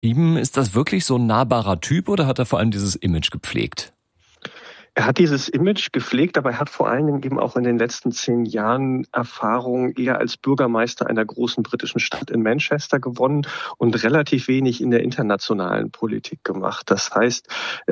Ihm, ist das wirklich so ein nahbarer Typ oder hat er vor allem dieses Image gepflegt? Er hat dieses Image gepflegt, aber er hat vor allen Dingen eben auch in den letzten 10 Jahren Erfahrung eher als Bürgermeister einer großen britischen Stadt in Manchester gewonnen und relativ wenig in der internationalen Politik gemacht. Das heißt,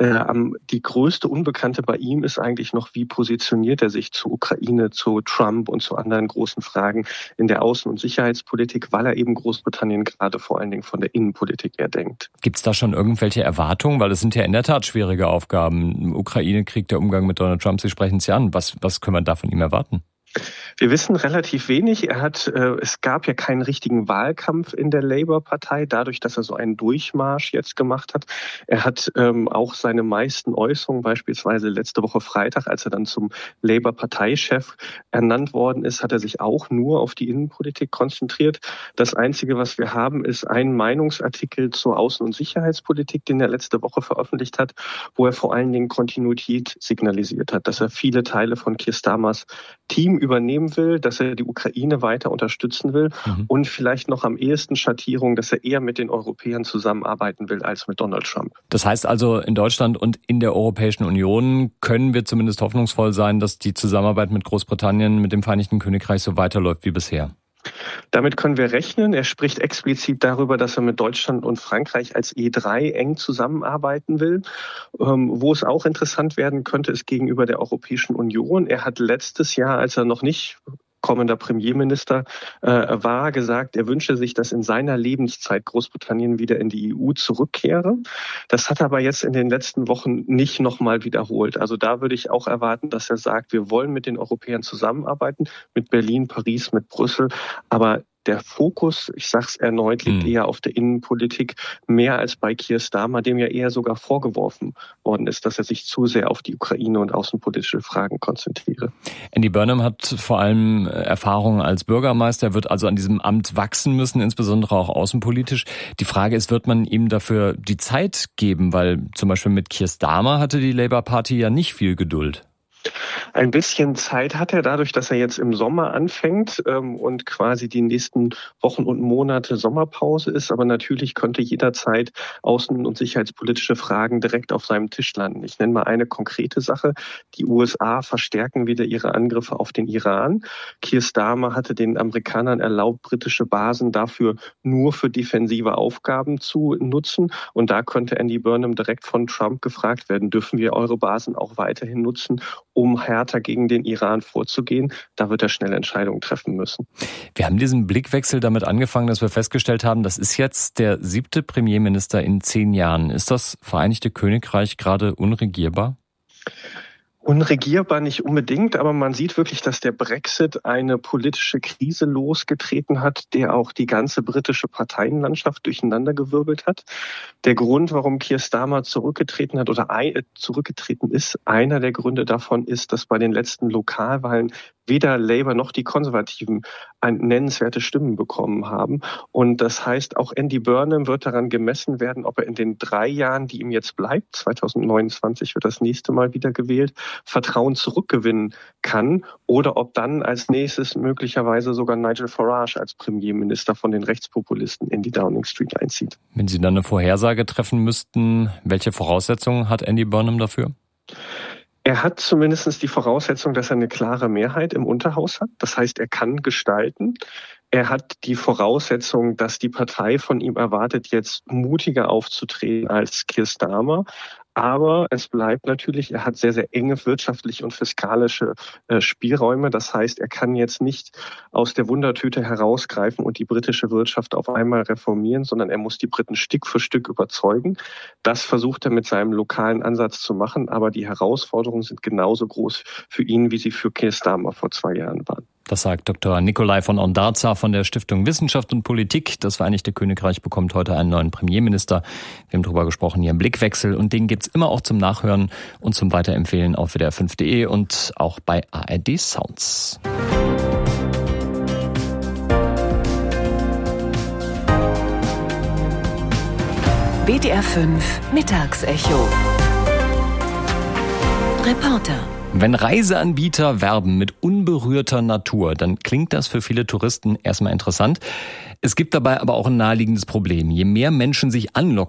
die größte Unbekannte bei ihm ist eigentlich noch, wie positioniert er sich zur Ukraine, zu Trump und zu anderen großen Fragen in der Außen- und Sicherheitspolitik, weil er eben Großbritannien gerade vor allen Dingen von der Innenpolitik her denkt. Gibt es da schon irgendwelche Erwartungen? Weil es sind ja in der Tat schwierige Aufgaben. Ukraine-Krieg, der Umgang mit Donald Trump, Sie sprechen es ja an. Was können wir da von ihm erwarten? Wir wissen relativ wenig. Es gab ja keinen richtigen Wahlkampf in der Labour-Partei, dadurch, dass er so einen Durchmarsch jetzt gemacht hat. Er hat auch seine meisten Äußerungen, beispielsweise letzte Woche Freitag, als er dann zum Labour-Parteichef ernannt worden ist, hat er sich auch nur auf die Innenpolitik konzentriert. Das Einzige, was wir haben, ist ein Meinungsartikel zur Außen- und Sicherheitspolitik, den er letzte Woche veröffentlicht hat, wo er vor allen Dingen Kontinuität signalisiert hat, dass er viele Teile von Keir Starmers Team übernehmen will, dass er die Ukraine weiter unterstützen will und vielleicht noch am ehesten Schattierung, dass er eher mit den Europäern zusammenarbeiten will als mit Donald Trump. Das heißt also, in Deutschland und in der Europäischen Union können wir zumindest hoffnungsvoll sein, dass die Zusammenarbeit mit Großbritannien, mit dem Vereinigten Königreich so weiterläuft wie bisher. Damit können wir rechnen. Er spricht explizit darüber, dass er mit Deutschland und Frankreich als E3 eng zusammenarbeiten will. Wo es auch interessant werden könnte, ist gegenüber der Europäischen Union. Er hat letztes Jahr, als er noch nicht kommender Premierminister war, gesagt, er wünsche sich, dass in seiner Lebenszeit Großbritannien wieder in die EU zurückkehre. Das hat er aber jetzt in den letzten Wochen nicht nochmal wiederholt. Also da würde ich auch erwarten, dass er sagt, wir wollen mit den Europäern zusammenarbeiten, mit Berlin, Paris, mit Brüssel, aber der Fokus, ich sage es erneut, liegt eher auf der Innenpolitik, mehr als bei Keir Starmer, dem ja eher sogar vorgeworfen worden ist, dass er sich zu sehr auf die Ukraine und außenpolitische Fragen konzentriere. Andy Burnham hat vor allem Erfahrung als Bürgermeister, er wird also an diesem Amt wachsen müssen, insbesondere auch außenpolitisch. Die Frage ist, wird man ihm dafür die Zeit geben? Weil zum Beispiel mit Keir Starmer hatte die Labour Party ja nicht viel Geduld. Ein bisschen Zeit hat er dadurch, dass er jetzt im Sommer anfängt und quasi die nächsten Wochen und Monate Sommerpause ist. Aber natürlich könnte jederzeit außen- und sicherheitspolitische Fragen direkt auf seinem Tisch landen. Ich nenne mal eine konkrete Sache. Die USA verstärken wieder ihre Angriffe auf den Iran. Keir Starmer hatte den Amerikanern erlaubt, britische Basen dafür nur für defensive Aufgaben zu nutzen. Und da könnte Andy Burnham direkt von Trump gefragt werden, dürfen wir eure Basen auch weiterhin nutzen, um härter gegen den Iran vorzugehen. Da wird er schnell Entscheidungen treffen müssen. Wir haben diesen Blickwechsel damit angefangen, dass wir festgestellt haben, das ist jetzt der 7. Premierminister in 10 Jahren. Ist das Vereinigte Königreich gerade unregierbar? Unregierbar nicht unbedingt, aber man sieht wirklich, dass der Brexit eine politische Krise losgetreten hat, der auch die ganze britische Parteienlandschaft durcheinandergewirbelt hat. Der Grund, warum Keir Starmer zurückgetreten hat oder zurückgetreten ist, einer der Gründe davon ist, dass bei den letzten Lokalwahlen weder Labour noch die Konservativen nennenswerte Stimmen bekommen haben. Und das heißt, auch Andy Burnham wird daran gemessen werden, ob er in den 3 Jahren, die ihm jetzt bleibt, 2029 wird das nächste Mal wieder gewählt, Vertrauen zurückgewinnen kann oder ob dann als nächstes möglicherweise sogar Nigel Farage als Premierminister von den Rechtspopulisten in die Downing Street einzieht. Wenn Sie dann eine Vorhersage treffen müssten, welche Voraussetzungen hat Andy Burnham dafür? Er hat zumindest die Voraussetzung, dass er eine klare Mehrheit im Unterhaus hat. Das heißt, er kann gestalten. Er hat die Voraussetzung, dass die Partei von ihm erwartet, jetzt mutiger aufzutreten als Keir Starmer. Aber es bleibt natürlich, er hat sehr, sehr enge wirtschaftliche und fiskalische Spielräume. Das heißt, er kann jetzt nicht aus der Wundertüte herausgreifen und die britische Wirtschaft auf einmal reformieren, sondern er muss die Briten Stück für Stück überzeugen. Das versucht er mit seinem lokalen Ansatz zu machen. Aber die Herausforderungen sind genauso groß für ihn, wie sie für Keir Starmer vor 2 Jahren waren. Das sagt Dr. Nikolai von Ondarza von der Stiftung Wissenschaft und Politik. Das Vereinigte Königreich bekommt heute einen neuen Premierminister. Wir haben darüber gesprochen hier im Blickwechsel und den gibt's immer auch zum Nachhören und zum Weiterempfehlen auf wdr5.de und auch bei ARD Sounds. WDR 5 Mittagsecho. Reporter. Wenn Reiseanbieter werben mit unberührter Natur, dann klingt das für viele Touristen erstmal interessant. Es gibt dabei aber auch ein naheliegendes Problem. Je mehr Menschen sich anlocken